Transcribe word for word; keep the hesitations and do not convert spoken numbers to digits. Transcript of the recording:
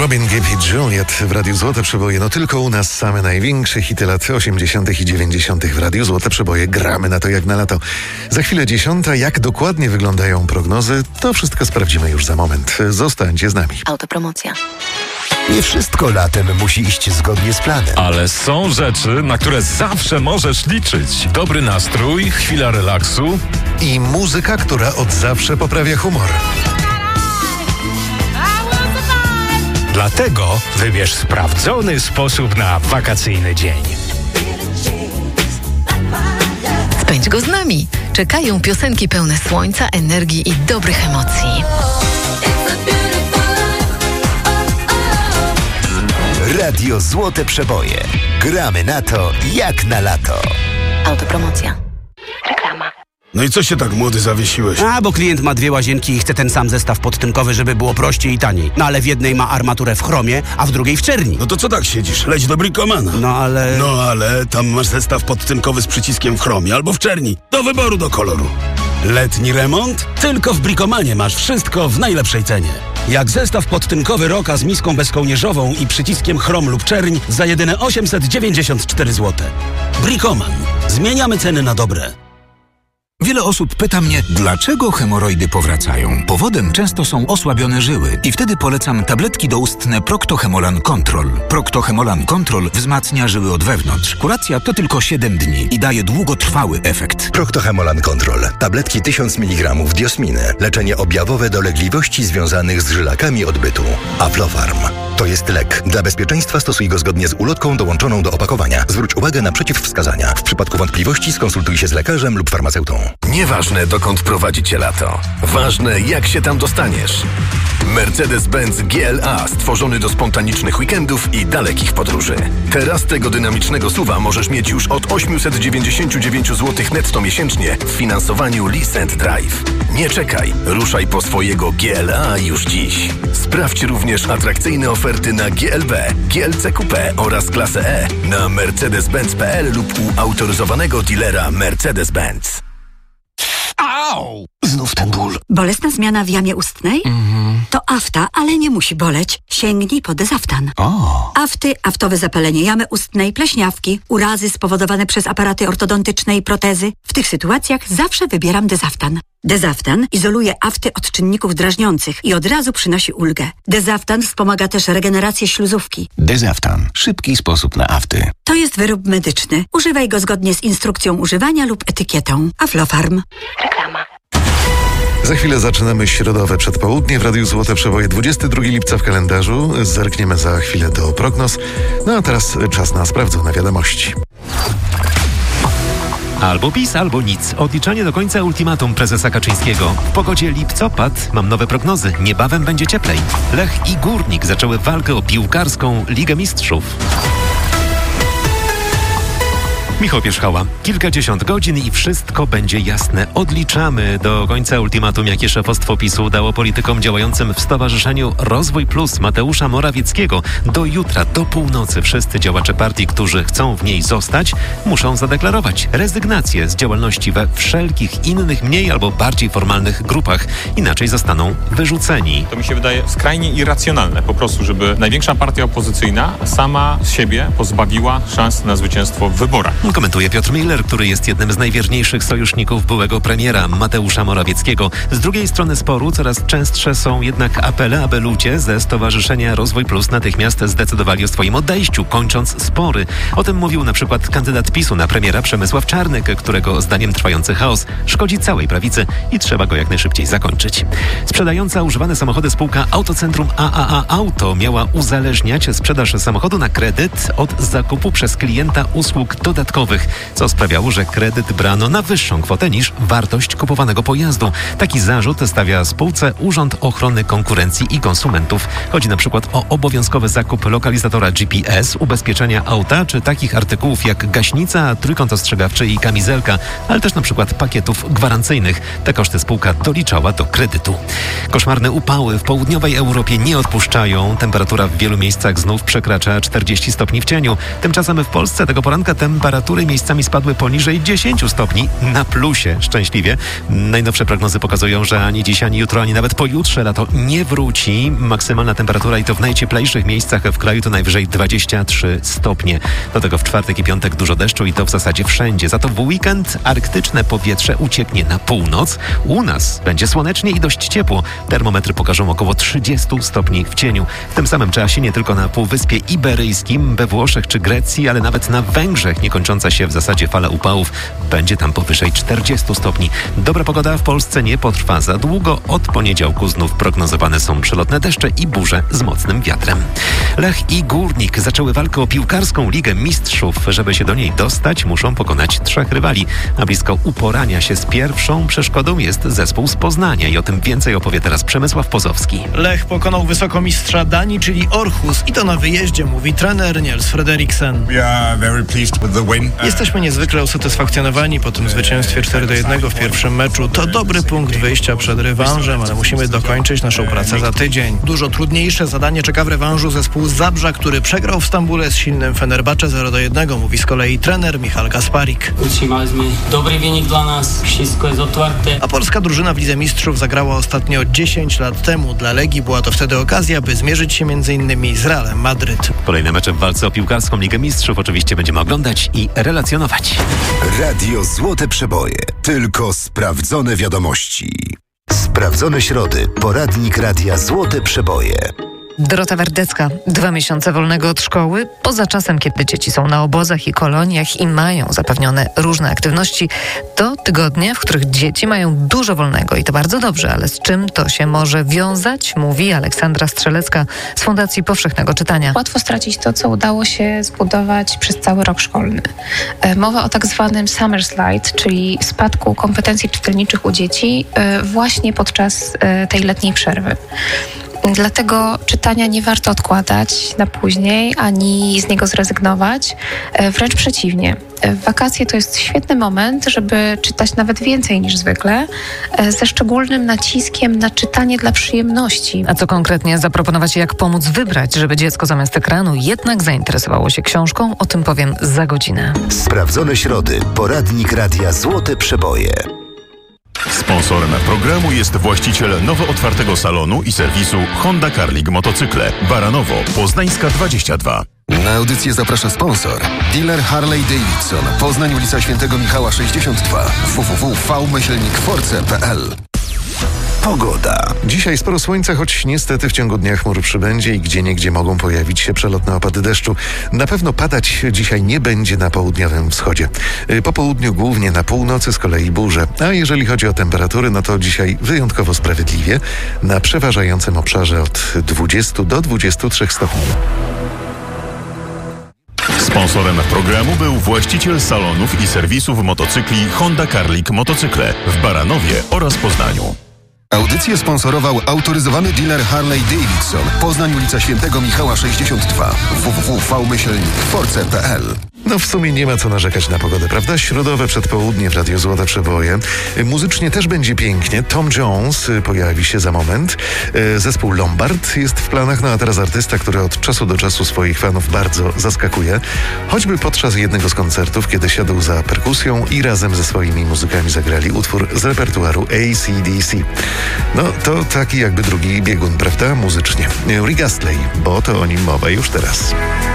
Robin Gibb i Juliet w Radiu Złote Przeboje. No tylko u nas same największe hity lat osiemdziesiątych i dziewięćdziesiątych w Radiu Złote Przeboje. Gramy na to jak na lato. Za chwilę dziesiąta. Jak dokładnie wyglądają prognozy, to wszystko sprawdzimy już za moment. Zostańcie z nami. Autopromocja. Nie wszystko latem musi iść zgodnie z planem. Ale są rzeczy, na które zawsze możesz liczyć. Dobry nastrój, chwila relaksu i muzyka, która od zawsze poprawia humor. Dlatego wybierz sprawdzony sposób na wakacyjny dzień. Spędź go z nami. Czekają piosenki pełne słońca, energii i dobrych emocji. Radio Złote Przeboje. Gramy na to jak na lato. Autopromocja. Reklama. No i co się tak młody zawiesiłeś? A, bo klient ma dwie łazienki i chce ten sam zestaw podtynkowy, żeby było prościej i taniej. No ale w jednej ma armaturę w chromie, a w drugiej w czerni. No to co tak siedzisz? Leć do Bricomana. No ale... No ale tam masz zestaw podtynkowy z przyciskiem w chromie albo w czerni. Do wyboru, do koloru. Letni remont? Tylko w Bricomanie masz wszystko w najlepszej cenie. Jak zestaw podtynkowy Roka z miską bezkołnierzową i przyciskiem chrom lub czerń za jedyne osiemset dziewięćdziesiąt cztery złote. Bricoman. Zmieniamy ceny na dobre. Wiele osób pyta mnie, dlaczego hemoroidy powracają. Powodem często są osłabione żyły i wtedy polecam tabletki doustne Procto-Hemolan Control. Procto-Hemolan Control wzmacnia żyły od wewnątrz. Kuracja to tylko siedem dni i daje długotrwały efekt. Procto-Hemolan Control. Tabletki tysiąc miligramów diosminy. Leczenie objawowe dolegliwości związanych z żylakami odbytu. Aflofarm. To jest lek. Dla bezpieczeństwa stosuj go zgodnie z ulotką dołączoną do opakowania. Zwróć uwagę na przeciwwskazania. W przypadku wątpliwości skonsultuj się z lekarzem lub farmaceutą. Nieważne, dokąd prowadzi cię lato. Ważne, jak się tam dostaniesz. Mercedes-Benz G L A stworzony do spontanicznych weekendów i dalekich podróży. Teraz tego dynamicznego suwa możesz mieć już od osiemset dziewięćdziesiąt dziewięć złotych netto miesięcznie w finansowaniu Lease and Drive. Nie czekaj, ruszaj po swojego G L A już dziś. Sprawdź również atrakcyjne oferty na G L B, G L C Coupe oraz klasę E na mercedes benz kropka p l lub u autoryzowanego dealera Mercedes-Benz. Au! Znów ten ból. Bolesna zmiana w jamie ustnej? Mhm. To afta, ale nie musi boleć. Sięgnij po Dezaftan. O. Afty, aftowe zapalenie jamy ustnej, pleśniawki, urazy spowodowane przez aparaty ortodontyczne i protezy. W tych sytuacjach zawsze wybieram Dezaftan. Dezaftan izoluje afty od czynników drażniących i od razu przynosi ulgę. Dezaftan wspomaga też regenerację śluzówki. Dezaftan. Szybki sposób na afty. To jest wyrób medyczny. Używaj go zgodnie z instrukcją używania lub etykietą. Aflofarm. Reklama. Za chwilę zaczynamy środowe przedpołudnie w Radiu Złote Przeboje. dwudziestego drugiego lipca w kalendarzu. Zerkniemy za chwilę do prognoz. No a teraz czas na sprawdzone wiadomości. Albo PiS, albo nic. Odliczanie do końca ultimatum prezesa Kaczyńskiego. W pogodzie lipcopad. Mam nowe prognozy. Niebawem będzie cieplej. Lech i Górnik zaczęły walkę o piłkarską Ligę Mistrzów. Michał Pierzchała. Kilkadziesiąt godzin i wszystko będzie jasne. Odliczamy do końca ultimatum, jakie szefostwo PiSu dało politykom działającym w Stowarzyszeniu Rozwój Plus Mateusza Morawieckiego. Do jutra, do północy wszyscy działacze partii, którzy chcą w niej zostać, muszą zadeklarować rezygnację z działalności we wszelkich innych, mniej albo bardziej formalnych grupach. Inaczej zostaną wyrzuceni. To mi się wydaje skrajnie irracjonalne po prostu, żeby największa partia opozycyjna sama siebie pozbawiła szans na zwycięstwo w wyborach. Komentuje Piotr Miller, który jest jednym z najwierniejszych sojuszników byłego premiera Mateusza Morawieckiego. Z drugiej strony sporu coraz częstsze są jednak apele, aby ludzie ze Stowarzyszenia Rozwój Plus natychmiast zdecydowali o swoim odejściu, kończąc spory. O tym mówił na przykład kandydat PiSu na premiera Przemysław Czarnek, którego zdaniem trwający chaos szkodzi całej prawicy i trzeba go jak najszybciej zakończyć. Sprzedająca używane samochody spółka Autocentrum A A A Auto miała uzależniać sprzedaż samochodu na kredyt od zakupu przez klienta usług dodatkowych, co sprawiało, że kredyt brano na wyższą kwotę niż wartość kupowanego pojazdu. Taki zarzut stawia spółce Urząd Ochrony Konkurencji i Konsumentów. Chodzi na przykład o obowiązkowy zakup lokalizatora G P S, ubezpieczenia auta czy takich artykułów jak gaśnica, trójkąt ostrzegawczy i kamizelka, ale też na przykład pakietów gwarancyjnych. Te koszty spółka doliczała do kredytu. Koszmarne upały w południowej Europie nie odpuszczają. Temperatura w wielu miejscach znów przekracza czterdzieści stopni w cieniu. Tymczasem w Polsce tego poranka temperatura temperatury miejscami spadły poniżej dziesięć stopni, na plusie szczęśliwie. Najnowsze prognozy pokazują, że ani dziś, ani jutro, ani nawet pojutrze lato nie wróci. Maksymalna temperatura i to w najcieplejszych miejscach w kraju to najwyżej dwadzieścia trzy stopnie. Do tego w czwartek i piątek dużo deszczu i to w zasadzie wszędzie. Za to w weekend arktyczne powietrze ucieknie na północ. U nas będzie słonecznie i dość ciepło. Termometry pokażą około trzydzieści stopni w cieniu. W tym samym czasie nie tylko na Półwyspie Iberyjskim, we Włoszech czy Grecji, ale nawet na Węgrzech niekończąca się w zasadzie fala upałów będzie tam powyżej czterdzieści stopni. Dobra pogoda w Polsce nie potrwa za długo. Od poniedziałku znów prognozowane są przelotne deszcze i burze z mocnym wiatrem. Lech i Górnik zaczęły walkę o piłkarską Ligę Mistrzów. Żeby się do niej dostać, muszą pokonać trzech rywali, a blisko uporania się z pierwszą przeszkodą jest zespół z Poznania i o tym więcej opowie teraz Przemysław Pozowski. Lech pokonał wysokomistrza Danii, czyli Orhus, i to na wyjeździe, mówi trener Niels Frederiksen. Jesteśmy niezwykle usatysfakcjonowani po tym zwycięstwie cztery do jednego w pierwszym meczu. To dobry punkt wyjścia przed rewanżem, ale musimy dokończyć naszą pracę za tydzień. Dużo trudniejsze zadanie czeka w rewanżu zespół z Zabrza, który przegrał w Stambule z silnym Fenerbahce zero do jednego, mówi z kolei trener Michal Gasparik. Utrzymaliśmy dobry wynik dla nas, wszystko jest otwarte. A polska drużyna w Lidze Mistrzów zagrała ostatnio dziesięć lat temu. Dla Legii była to wtedy okazja, by zmierzyć się między innymi z Realem Madryt. Kolejne mecze w walce o piłkarską Ligę Mistrzów oczywiście będziemy oglądać i relacjonować. Radio Złote Przeboje. Tylko sprawdzone wiadomości. Sprawdzone środy. Poradnik Radia Złote Przeboje. Dorota Wardecka. Dwa miesiące wolnego od szkoły. Poza czasem, kiedy dzieci są na obozach i koloniach i mają zapewnione różne aktywności, to tygodnie, w których dzieci mają dużo wolnego i to bardzo dobrze, ale z czym to się może wiązać, mówi Aleksandra Strzelecka z Fundacji Powszechnego Czytania. Łatwo stracić to, co udało się zbudować przez cały rok szkolny. Mowa o tak zwanym summer slide, czyli spadku kompetencji czytelniczych u dzieci właśnie podczas tej letniej przerwy. Dlatego czytania nie warto odkładać na później, ani z niego zrezygnować. Wręcz przeciwnie. Wakacje to jest świetny moment, żeby czytać nawet więcej niż zwykle, ze szczególnym naciskiem na czytanie dla przyjemności. A co konkretnie zaproponować, jak pomóc wybrać, żeby dziecko zamiast ekranu jednak zainteresowało się książką? O tym powiem za godzinę. Sprawdzone środy. Poradnik Radia Złote Przeboje. Sponsorem programu jest właściciel nowo otwartego salonu i serwisu Honda Carling Motocykle. Baranowo, Poznańska dwadzieścia dwa. Na audycję zaprasza sponsor. Dealer Harley Davidson. Poznań, ulica Świętego Michała sześćdziesiąt dwa. w w w kropka v myślnik force kropka p l. Pogoda. Dzisiaj sporo słońca, choć niestety w ciągu dnia chmur przybędzie i gdzieniegdzie mogą pojawić się przelotne opady deszczu. Na pewno padać dzisiaj nie będzie na południowym wschodzie. Po południu głównie na północy z kolei burze. A jeżeli chodzi o temperatury, no to dzisiaj wyjątkowo sprawiedliwie. Na przeważającym obszarze od dwudziestu do dwudziestu trzech stopni. Sponsorem programu był właściciel salonów i serwisów motocykli Honda Carling Motocykle w Baranowie oraz Poznaniu. Audycję sponsorował autoryzowany dealer Harley Davidson. Poznań, ulica Świętego Michała sześćdziesiąt dwa. w w w kropka v myślnik force kropka p l. No w sumie nie ma co narzekać na pogodę, prawda? Środowe przedpołudnie w Radiu Złote Przeboje. Muzycznie też będzie pięknie. Tom Jones pojawi się za moment. Zespół Lombard jest w planach, no a teraz artysta, który od czasu do czasu swoich fanów bardzo zaskakuje. Choćby podczas jednego z koncertów, kiedy siadł za perkusją i razem ze swoimi muzykami zagrali utwór z repertuaru A C D C. No to taki jakby drugi biegun, prawda? Muzycznie. Rick Astley, bo to o nim mowa już teraz.